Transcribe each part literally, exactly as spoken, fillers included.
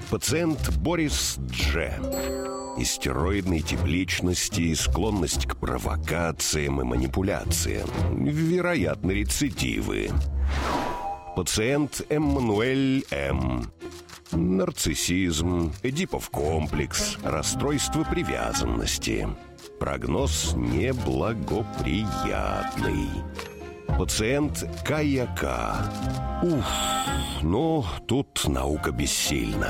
Пациент Борис Дж. Истероидной тепличности и склонность к провокациям и манипуляциям. Вероятно, рецидивы. Пациент Эммануэль М. Нарциссизм, Эдипов комплекс, расстройство привязанности. Прогноз неблагоприятный. Пациент Кая К. Уф, ну, тут наука бессильна.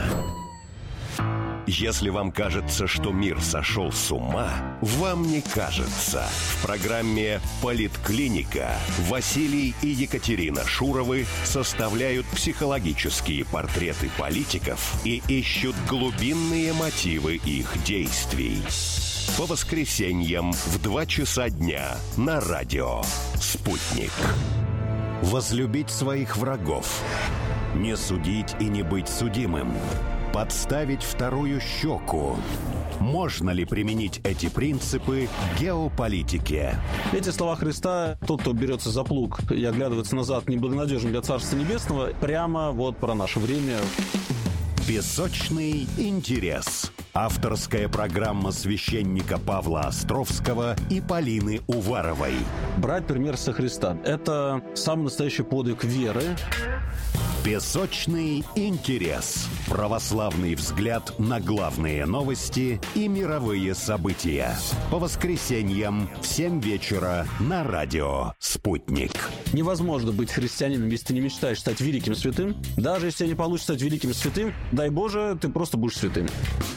Если вам кажется, что мир сошел с ума, вам не кажется. В программе «Политклиника» Василий и Екатерина Шуровы составляют психологические портреты политиков и ищут глубинные мотивы их действий. По воскресеньям в два часа дня на радио «Спутник». Возлюбить своих врагов. Не судить и не быть судимым. Подставить вторую щеку. Можно ли применить эти принципы к геополитике? Эти слова Христа, тот, кто берется за плуг и оглядывается назад, неблагонадежен для Царства Небесного, прямо вот про наше время. Песочный интерес. Авторская программа священника Павла Островского и Полины Уваровой. Брать пример со Христа – это самый настоящий подвиг веры. Песочный интерес. Православный взгляд на главные новости и мировые события. По воскресеньям в семь вечера на радио «Спутник». Невозможно быть христианином, если ты не мечтаешь стать великим святым. Даже если тебе не получится стать великим святым, дай Боже, ты просто будешь святым.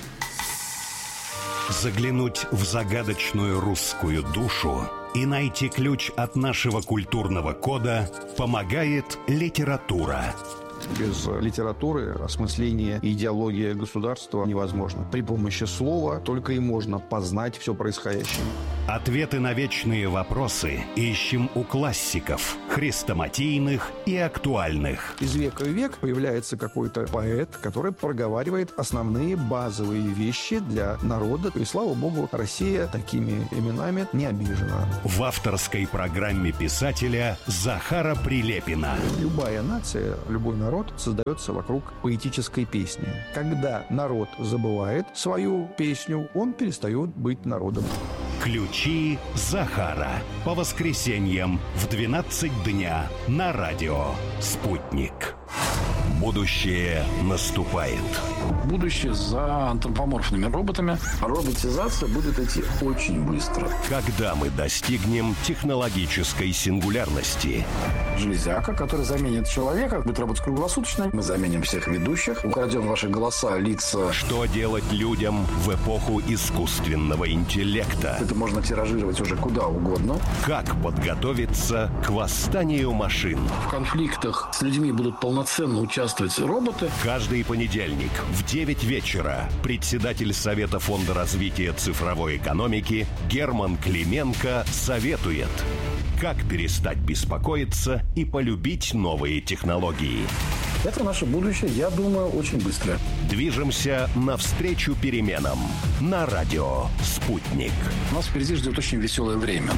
Заглянуть в загадочную русскую душу и найти ключ от нашего культурного кода помогает литература. Без литературы осмысление и идеология государства невозможно. При помощи слова только и можно познать все происходящее. Ответы на вечные вопросы ищем у классиков, хрестоматийных и актуальных. Из века в век появляется какой-то поэт, который проговаривает основные базовые вещи для народа. И, слава богу, Россия такими именами не обижена. В авторской программе писателя Захара Прилепина. Любая нация, любой народ создается вокруг поэтической песни. Когда народ забывает свою песню, он перестает быть народом. Ключи Захара. По воскресеньям в двенадцать дня на радио «Спутник». Будущее наступает. Будущее за антропоморфными роботами. Роботизация будет идти очень быстро. Когда мы достигнем технологической сингулярности? Железяка, которая заменит человека, будет работать круглосуточно. Мы заменим всех ведущих, украдем ваши голоса, лица. Что делать людям в эпоху искусственного интеллекта? Это можно тиражировать уже куда угодно. Как подготовиться к восстанию машин? В конфликтах с людьми будут полноценно участвовать роботы. Каждый понедельник в девять вечера председатель Совета фонда развития цифровой экономики Герман Клименко советует, как перестать беспокоиться и полюбить новые технологии. Это наше будущее, я думаю, очень быстро. Движемся навстречу переменам на радио «Спутник». Нас впереди ждет очень веселое время.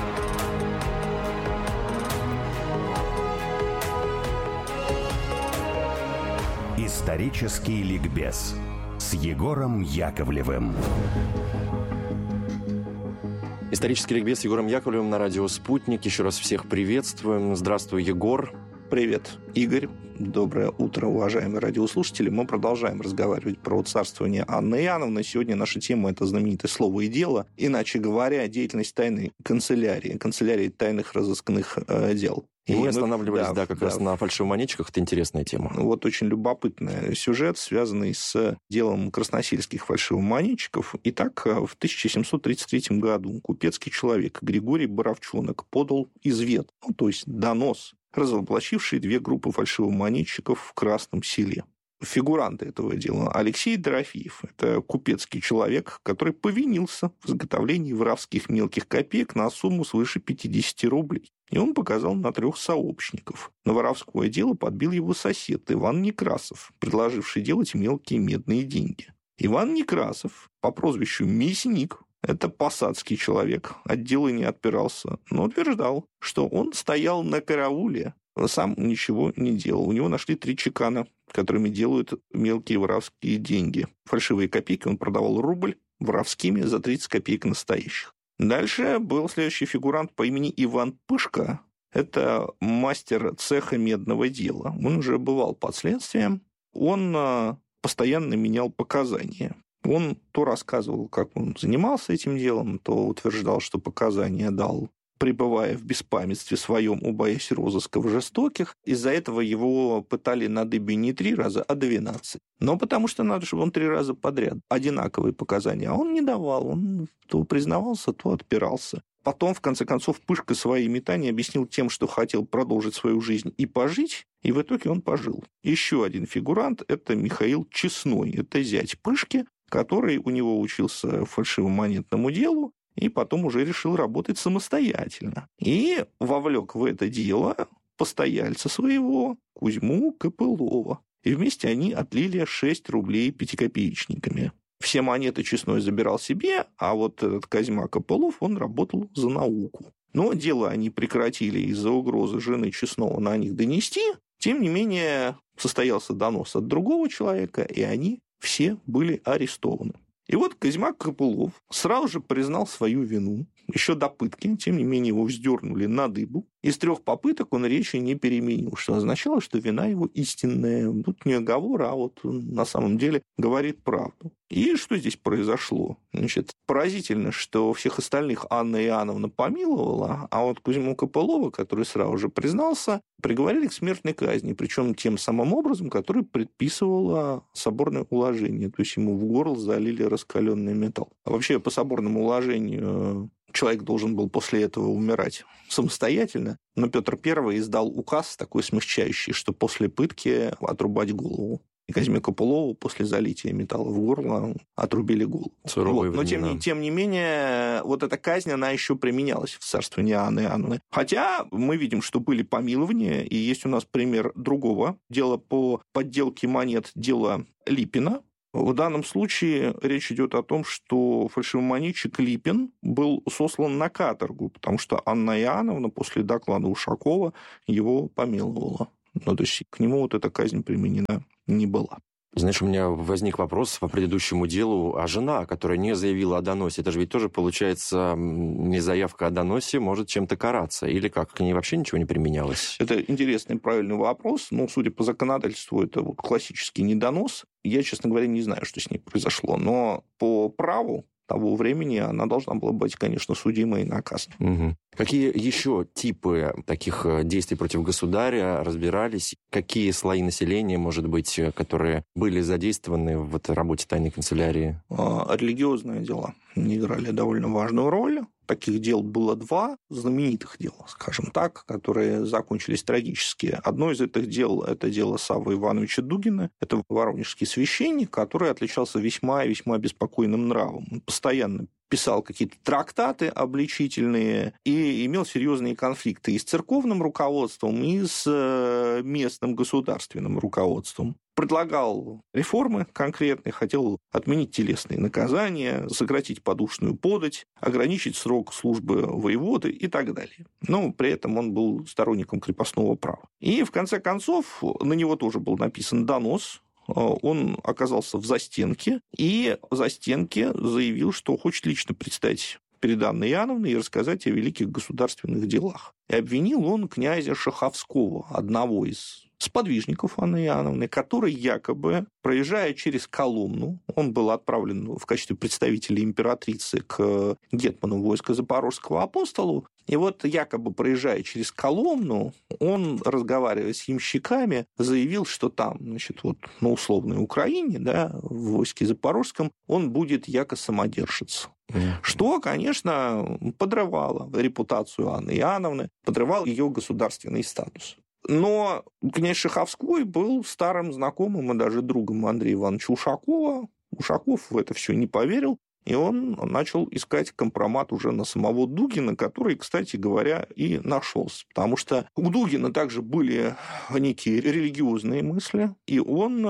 Исторический ликбез с Егором Яковлевым. Исторический ликбез с Егором Яковлевым на радио «Спутник». Еще раз всех приветствуем. Здравствуй, Егор. Привет, Игорь. Доброе утро, уважаемые радиослушатели. Мы продолжаем разговаривать про царствование Анны Иоанновны. Сегодня наша тема – это знаменитое слово и дело. Иначе говоря, деятельность тайной канцелярии, канцелярии тайных разыскных э, дел. И мы мы останавливались, да, да как да. раз на фальшивомонетчиках. Это интересная тема. Вот очень любопытный сюжет, связанный с делом красносельских фальшивомонетчиков. Итак, в тысяча семьсот тридцать третьем году купецкий человек Григорий Боровчонок подал извет, ну, то есть донос, разоблачивший две группы фальшивомонетчиков в Красном Селе. Фигуранты этого дела Алексей Дорофеев. Это купецкий человек, который повинился в изготовлении воровских мелких копеек на сумму свыше пятьдесят рублей. И он показал на трех сообщников. На воровское дело подбил его сосед Иван Некрасов, предложивший делать мелкие медные деньги. Иван Некрасов по прозвищу Мясник, это посадский человек, от дела не отпирался, но утверждал, что он стоял на карауле сам ничего не делал. У него нашли три чекана, которыми делают мелкие воровские деньги. Фальшивые копейки он продавал рубль воровскими за тридцать копеек настоящих. Дальше был следующий фигурант по имени Иван Пышка. Это мастер цеха медного дела. Он уже бывал под следствием. Он постоянно менял показания. Он то рассказывал, как он занимался этим делом, то утверждал, что показания дал, пребывая в беспамятстве своем, убоясь розысков жестоких. Из-за этого его пытали на дыбе не три раза, а двенадцать. Но потому что надо, чтобы он три раза подряд одинаковые показания. А он не давал. Он то признавался, то отпирался. Потом, в конце концов, Пышка свои метания объяснил тем, что хотел продолжить свою жизнь и пожить, и в итоге он пожил. Еще один фигурант – это Михаил Честной. Это зять Пышки, который у него учился фальшивомонетному делу, и потом уже решил работать самостоятельно. И вовлек в это дело постояльца своего, Кузьму Копылова. И вместе они отлили шесть рублей пятикопеечниками. Все монеты Честной забирал себе, а вот этот Козьма Копылов, он работал за науку. Но дело они прекратили из-за угрозы жены Честного на них донести. Тем не менее, состоялся донос от другого человека, и они все были арестованы. И вот Козьма Копылов сразу же признал свою вину, еще до пытки, тем не менее его вздернули на дыбу. Из трех попыток он речи не переменил, что означало, что вина его истинная. Тут не оговор, а вот он на самом деле говорит правду. И что здесь произошло? Значит, поразительно, что всех остальных Анна Иоанновна помиловала, а вот Кузьму Копылова, который сразу же признался, приговорили к смертной казни, причем тем самым образом, который предписывало соборное уложение. То есть ему в горло залили раскаленный металл. А вообще по соборному уложению человек должен был после этого умирать самостоятельно, но Петр Первый издал указ такой смягчающий, что после пытки отрубать голову. И Козьме Копылову после залития металла в горло отрубили голову. Вот. Но тем не, тем не менее, вот эта казнь, она еще применялась в царствовании Анны Иоанновны. Хотя мы видим, что были помилования, и есть у нас пример другого дела по подделке монет, дело Липина. В данном случае речь идет о том, что фальшивомонетчик Липин был сослан на каторгу, потому что Анна Иоанновна после доклада Ушакова его помиловала. Ну, то есть к нему вот эта казнь применена не была. Знаешь, у меня возник вопрос по предыдущему делу, а жена, которая не заявила о доносе, это же ведь тоже, получается, не заявка о доносе может чем-то караться, или как, к ней вообще ничего не применялось? Это интересный, правильный вопрос, но, судя по законодательству, это вот классический недонос. Я, честно говоря, не знаю, что с ней произошло, но по праву того времени она должна была быть, конечно, судима и наказана. Угу. Какие еще типы таких действий против государя разбирались? Какие слои населения, может быть, которые были задействованы в этой работе тайной канцелярии? Религиозные дела не играли довольно важную роль. Таких дел было два, знаменитых дел, скажем так, которые закончились трагически. Одно из этих дел – это дело Саввы Ивановича Дугина. Это воронежский священник, который отличался весьма и весьма беспокойным нравом. Он постоянно писал какие-то трактаты обличительные и имел серьезные конфликты и с церковным руководством, и с местным государственным руководством. Предлагал реформы конкретные, хотел отменить телесные наказания, сократить подушную подать, ограничить срок службы воеводы и так далее. Но при этом он был сторонником крепостного права. И в конце концов на него тоже был написан донос. Он оказался в застенке, и в застенке заявил, что хочет лично предстать перед Анной Иоанновной и рассказать о великих государственных делах. И обвинил он князя Шаховского, одного из сподвижников Анны Иоанновны, который якобы, проезжая через Коломну, он был отправлен в качестве представителя императрицы к гетману войска Запорожского апостолу, и вот якобы, проезжая через Коломну, он, разговаривая с ямщиками, заявил, что там, значит, вот на условной Украине, да, в войске Запорожском, он будет яко самодержец. Mm-hmm. Что, конечно, подрывало репутацию Анны Иоанновны, подрывало ее государственный статус. Но князь Шаховской был старым знакомым и даже другом Андрея Ивановича Ушакова. Ушаков в это все не поверил, и он начал искать компромат уже на самого Дугина, который, кстати говоря, и нашелся. Потому что у Дугина также были некие религиозные мысли, и он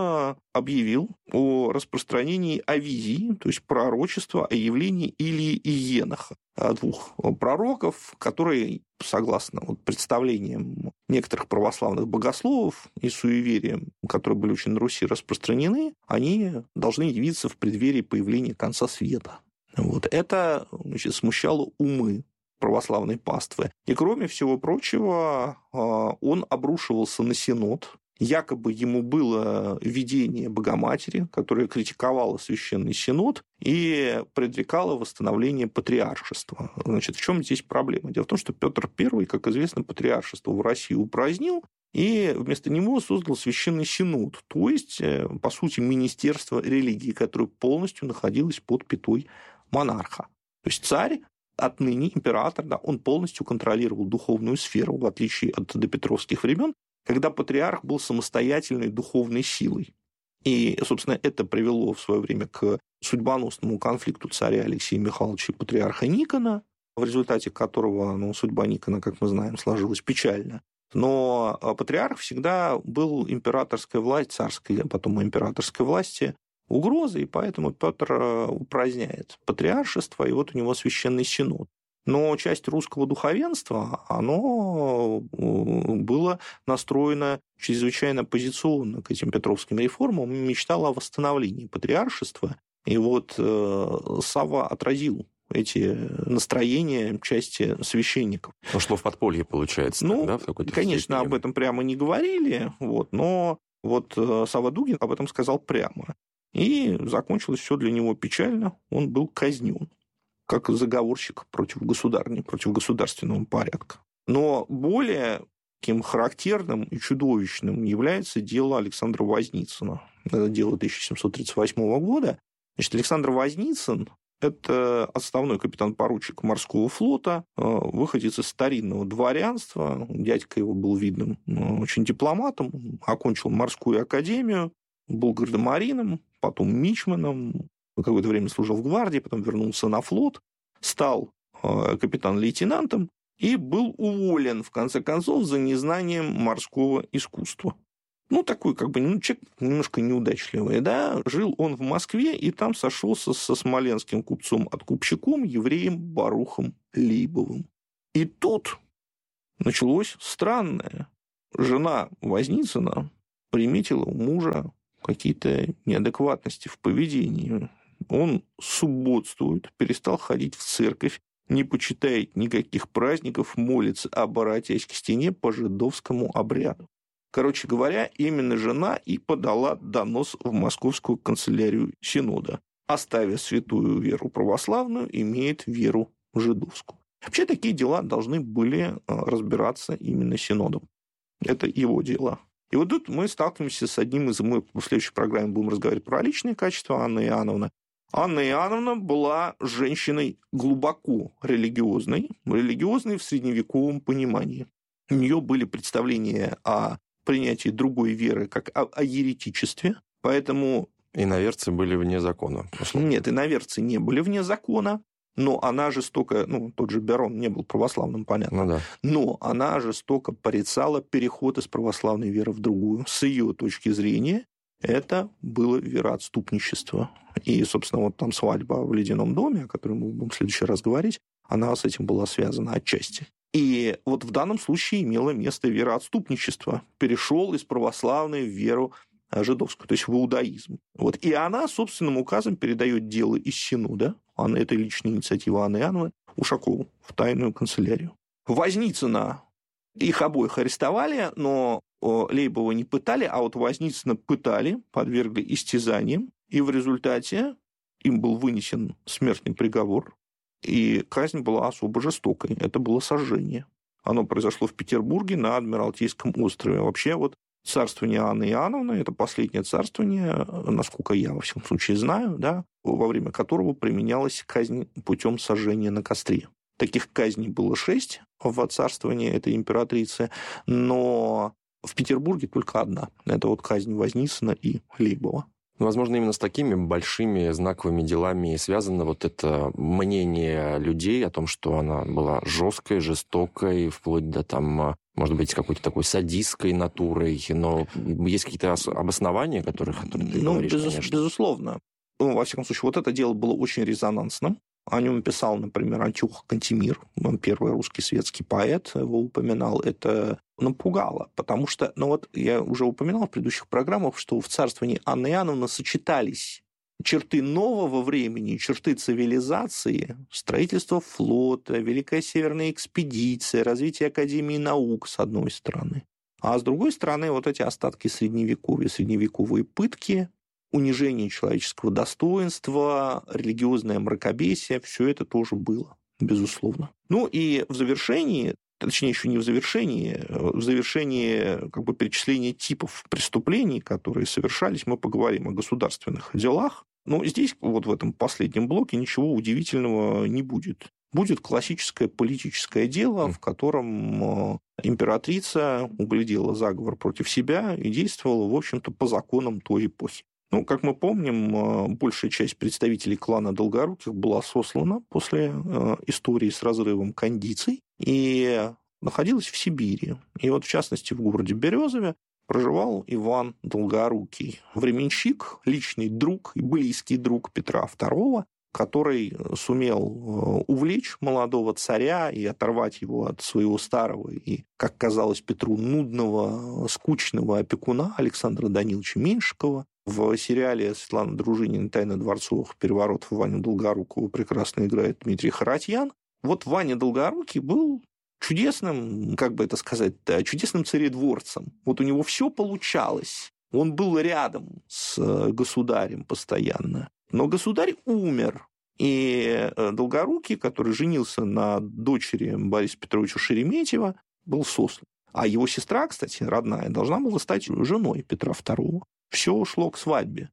объявил о распространении авизии, то есть пророчества о явлении Илии и Еноха, двух пророков, которые, согласно вот представлениям некоторых православных богословов и суевериям, которые были очень на Руси распространены, они должны явиться в преддверии появления конца света. Вот. Это, значит, смущало умы православной паствы. И, кроме всего прочего, он обрушивался на Синод. Якобы ему было видение Богоматери, которое критиковало Священный Синод и предрекало восстановление патриаршества. Значит, в чем здесь проблема? Дело в том, что Петр Первый, как известно, патриаршество в России упразднил, и вместо него создал Священный Синод, то есть, по сути, министерство религии, которое полностью находилось под пятой монарха. То есть царь, отныне император, да, он полностью контролировал духовную сферу, в отличие от допетровских времен, когда патриарх был самостоятельной духовной силой. И, собственно, это привело в свое время к судьбоносному конфликту царя Алексея Михайловича и патриарха Никона, в результате которого, ну, судьба Никона, как мы знаем, сложилась печально. Но патриарх всегда был императорской властью, царской, а потом императорской власти угрозой, и поэтому Петр упраздняет патриаршество, и вот у него Священный Синод. Но часть русского духовенства, оно было настроено чрезвычайно оппозиционно к этим петровским реформам и мечтало о восстановлении патриаршества. И вот Савва отразил эти настроения части священников. Ушло в подполье, получается. Ну, да, в какой-то конечно, степени. об этом прямо не говорили, вот, но вот Савва Дугин об этом сказал прямо. И закончилось все для него печально. Он был казнен как заговорщик против государни, против государственного порядка. Но более таким характерным и чудовищным является дело Александра Возницына. Это дело тысяча семьсот тридцать восьмого года. Значит, Александр Возницын – это отставной капитан-поручик морского флота, выходец из старинного дворянства. Дядька его был видным очень дипломатом, окончил морскую академию, был гардемарином, потом мичманом, какое-то время служил в гвардии, потом вернулся на флот, стал капитан-лейтенантом и был уволен, в конце концов, за незнанием морского искусства. Ну, такой, как бы, ну, человек немножко неудачливый, да. Жил он в Москве, и там сошелся со смоленским купцом-откупщиком, евреем Барухом Лейбовым. И тут началось странное. Жена Возницына приметила у мужа какие-то неадекватности в поведении. Он субботствует, перестал ходить в церковь, не почитает никаких праздников, молится, обратясь к стене по жидовскому обряду. Короче говоря, именно жена и подала донос в Московскую канцелярию Синода. Оставив святую веру православную, имеет веру жидовскую. Вообще такие дела должны были разбираться именно Синодом. Это его дела. И вот тут мы сталкиваемся с одним из... Мы в следующей программе будем разговаривать про личные качества Анны Иоанновны. Анна Иоанновна была женщиной глубоко религиозной, религиозной в средневековом понимании. У нее были представления о принятии другой веры как о, о еретичестве, поэтому... Иноверцы были вне закона. Условно. Нет, иноверцы не были вне закона, но она жестоко... Ну, тот же Берон не был православным, понятно. Ну, да. Но она жестоко порицала переход из православной веры в другую. С ее точки зрения это было вероотступничество. И, собственно, вот там свадьба в Ледяном доме, о которой мы будем в следующий раз говорить, она с этим была связана отчасти. И вот в данном случае имело место вероотступничество. Перешел из православной в веру жидовскую, то есть в иудаизм. Вот. И она собственным указом передает дело из Синода, это личная инициатива Анны Иоанновны, Ушакову в тайную канцелярию. Возницына их обоих арестовали, но Лейбова не пытали, а вот Возницына пытали, подвергли истязаниям, и в результате им был вынесен смертный приговор, и казнь была особо жестокой. Это было сожжение. Оно произошло в Петербурге на Адмиралтейском острове. Вообще вот царствование Анны Иоанновны – это последнее царствование, насколько я, во всяком случае, знаю, да, во время которого применялась казнь путем сожжения на костре. Таких казней было шесть в царствовании этой императрицы, но в Петербурге только одна. Это вот казнь Возницына и Лейбова. Возможно, именно с такими большими знаковыми делами и связано вот это мнение людей о том, что она была жесткой, жестокой, вплоть до там, может быть, какой-то такой садистской натурой. Но есть какие-то обоснования, которых, которые ты ну, говоришь, без, конечно. Безусловно. Ну, во всяком случае, вот это дело было очень резонансным. О нем писал, например, Антюх Кантемир, он первый русский светский поэт, его упоминал. Это напугало, потому что, ну вот я уже упоминал в предыдущих программах, что в царствовании Анны Иоанновны сочетались черты нового времени, черты цивилизации, строительство флота, Великая Северная экспедиция, развитие Академии наук, с одной стороны. А с другой стороны, вот эти остатки Средневековья, средневековые пытки, унижение человеческого достоинства, религиозное мракобесие, все это тоже было, безусловно. Ну и в завершении, точнее, еще не в завершении, в завершении как бы перечисления типов преступлений, которые совершались, мы поговорим о государственных делах. Но здесь, вот в этом последнем блоке, ничего удивительного не будет. Будет классическое политическое дело, в котором императрица углядела заговор против себя и действовала, в общем-то, по законам той эпохи. Ну, как мы помним, большая часть представителей клана Долгоруких была сослана после истории с разрывом кондиций и находилась в Сибири. И вот, в частности, в городе Березове проживал Иван Долгорукий, временщик, личный друг и близкий друг Петра второго, который сумел увлечь молодого царя и оторвать его от своего старого и, как казалось Петру, нудного, скучного опекуна Александра Даниловича Меньшикова. В сериале Светланы Дружинина «Тайна дворцовых переворотов» Ваню Долгорукова прекрасно играет Дмитрий Харатьян. Вот Ваня Долгорукий был чудесным, как бы это сказать, чудесным царедворцем. Вот у него все получалось. Он был рядом с государем постоянно. Но государь умер. И Долгорукий, который женился на дочери Бориса Петровича Шереметьева, был сослан. А его сестра, кстати, родная, должна была стать женой Петра второго. Все шло к свадьбе.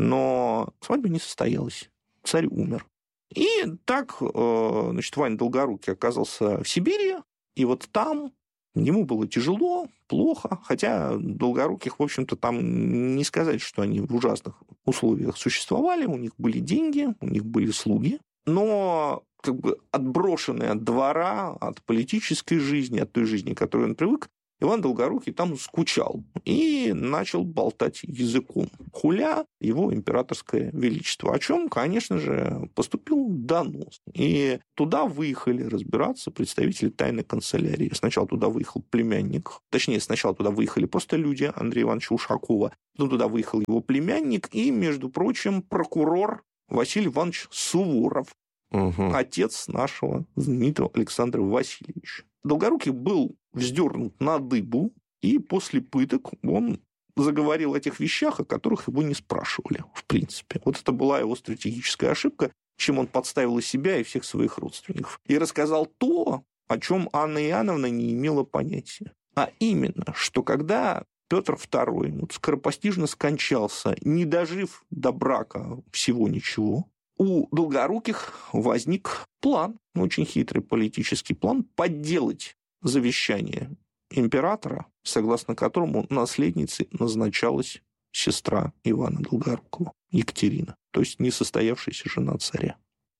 Но свадьба не состоялась. Царь умер. И так, значит, Ваня Долгорукий оказался в Сибири, и вот там ему было тяжело, плохо, хотя Долгоруких, в общем-то, там не сказать, что они в ужасных условиях существовали, у них были деньги, у них были слуги, но как бы отброшенный от двора, от политической жизни, от той жизни, к которой он привык, Иван Долгорукий там скучал и начал болтать языком, хуля его императорское величество, о чем, конечно же, поступил донос. И туда выехали разбираться представители тайной канцелярии. Сначала туда выехал племянник, точнее, сначала туда выехали просто люди Андрея Ивановича Ушакова, потом туда выехал его племянник и, между прочим, прокурор Василий Иванович Суворов, угу. отец нашего знаменитого Александра Васильевича. Долгорукий был вздернут на дыбу, и после пыток он заговорил о тех вещах, о которых его не спрашивали, в принципе. Вот это была его стратегическая ошибка, чем он подставил и себя, и всех своих родственников. И рассказал то, о чем Анна Иоанновна не имела понятия. А именно, что когда Петр второй вот, скоропостижно скончался, не дожив до брака всего ничего, у Долгоруких возник план, очень хитрый политический план, подделать завещание императора, согласно которому наследницей назначалась сестра Ивана Долгорукова, Екатерина, то есть несостоявшаяся жена царя.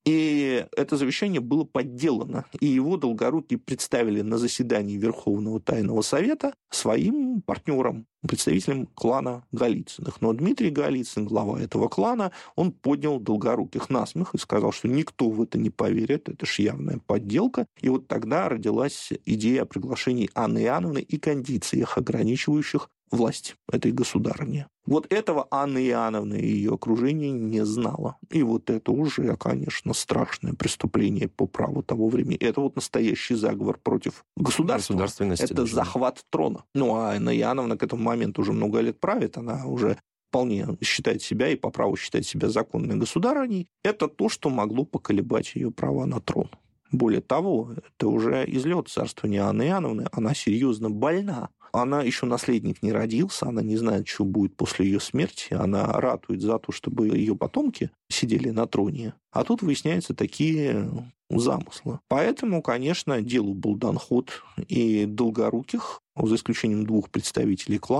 И это завещание было подделано, и его Долгорукие представили на заседании Верховного Тайного Совета своим партнерам, представителям клана Голицыных. Но Дмитрий Голицын, глава этого клана, он поднял Долгоруких на смех и сказал, что никто в это не поверит, это ж явная подделка. И вот тогда родилась идея о приглашении Анны Иоанновны и кондициях, ограничивающих власть этой государыни. Вот этого Анна Иоанновна и ее окружение не знала. И вот это уже, конечно, страшное преступление по праву того времени. Это вот настоящий заговор против государства. Это даже захват трона. Ну, а Анна Иоанновна к этому моменту уже много лет правит, она уже вполне считает себя и по праву считает себя законной государыней. Это то, что могло поколебать ее права на трон. Более того, это уже излет царствования Анны Иоанновны, она серьезно больна. Она еще наследник не родился, она не знает, что будет после ее смерти, она ратует за то, чтобы ее потомки сидели на троне. А тут выясняются такие замыслы. Поэтому, конечно, делу был дан ход, и Долгоруких, за исключением двух представителей клана,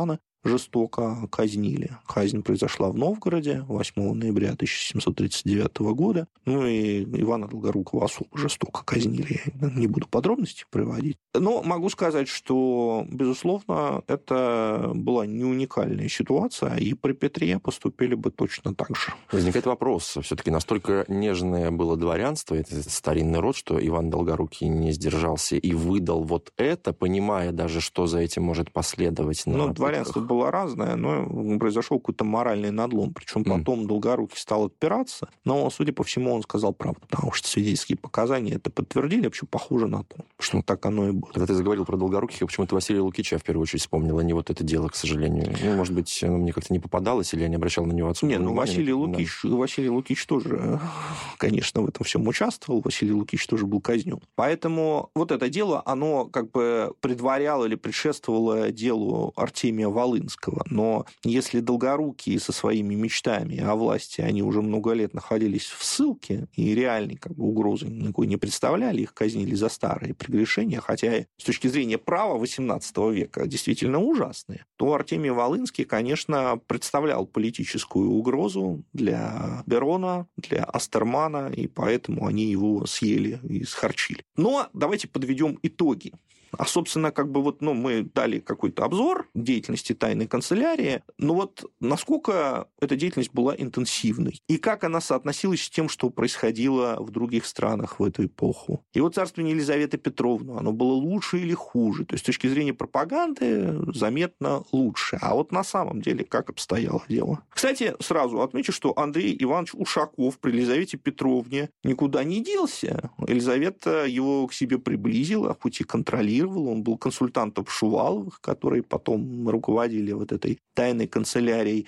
жестоко казнили. Казнь произошла в Новгороде восьмого ноября тысяча семьсот тридцать девятого года. Ну и Ивана Долгорукова особо жестоко казнили. Я не буду подробности приводить. Но могу сказать, что, безусловно, это была не уникальная ситуация, и при Петре поступили бы точно так же. Возникает вопрос. Все-таки настолько нежное было дворянство, это старинный род, что Иван Долгорукий не сдержался и выдал вот это, понимая даже, что за этим может последовать. Ну, дворянство было разное, но произошел какой-то моральный надлом. Причем потом mm. Долгорукий стал отпираться, но, судя по всему, он сказал правду, потому что свидетельские показания это подтвердили, вообще похоже на то, что так оно и было. Когда ты заговорил про Долгоруких, почему-то Василия Лукича в первую очередь вспомнил, а не вот это дело, к сожалению. Ну, может быть, оно мне как-то не попадалось, или я не обращал на него отсюда Нет, ну, внимания. Василий Лукич, да. Василий Лукич тоже, конечно, в этом всем участвовал. Василий Лукич тоже был казнен. Поэтому вот это дело, оно как бы предваряло или предшествовало делу Артемия Волынского. Но если Долгорукие со своими мечтами о власти, они уже много лет находились в ссылке и реальной как бы угрозы никакой не представляли, их казнили за старые прегрешения, хотя и с точки зрения права восемнадцатого века действительно ужасные, то Артемий Волынский, конечно, представлял политическую угрозу для Берона, для Астермана, и поэтому они его съели и схарчили. Но давайте подведем итоги. А, собственно, как бы вот, ну, мы дали какой-то обзор деятельности тайной канцелярии, но вот насколько эта деятельность была интенсивной, и как она соотносилась с тем, что происходило в других странах в эту эпоху. И вот царствование Елизаветы Петровны, оно было лучше или хуже? То есть с точки зрения пропаганды заметно лучше. А вот на самом деле как обстояло дело? Кстати, сразу отмечу, что Андрей Иванович Ушаков при Елизавете Петровне никуда не делся. Елизавета его к себе приблизила, хоть и контролировала. Он был консультантом Шуваловых, которые потом руководили вот этой тайной канцелярией,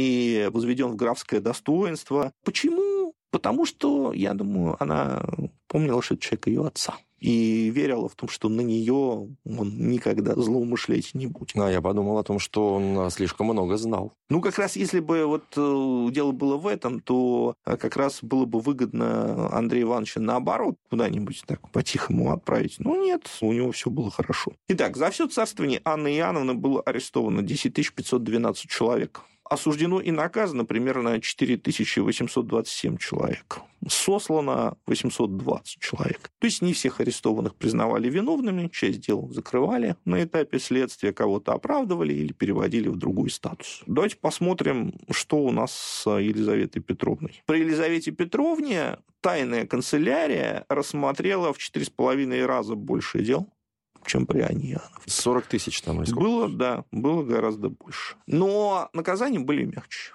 и возведен в графское достоинство. Почему? Потому что, я думаю, она помнила, что это человек ее отца. И верила в том, что на нее он никогда злоумышлять не будет. А я подумал о том, что он слишком много знал. Ну, как раз если бы вот дело было в этом, то как раз было бы выгодно Андрея Ивановича наоборот куда-нибудь так по-тихому отправить. Ну, нет, у него все было хорошо. Итак, за все царствование Анны Иоанновны было арестовано десять тысяч пятьсот двенадцать человек. Осуждено и наказано примерно четыре тысячи восемьсот двадцать семь человек. Сослано восемьсот двадцать человек. То есть не всех арестованных признавали виновными, часть дел закрывали на этапе следствия, кого-то оправдывали или переводили в другой статус. Давайте посмотрим, что у нас с Елизаветой Петровной. При Елизавете Петровне тайная канцелярия рассмотрела в четыре с половиной раза больше дел, чем при Анне Иоанновне. сорок тысяч там или сколько? Было, да, было гораздо больше. Но наказания были мягче.